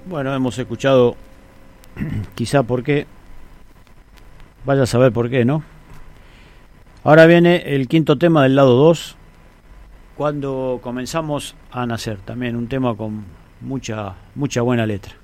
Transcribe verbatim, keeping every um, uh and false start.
Bueno, hemos escuchado, quizá por qué, vaya a saber por qué, ¿no? Ahora viene el quinto tema del lado dos, cuando comenzamos a nacer, también un tema con mucha, mucha buena letra.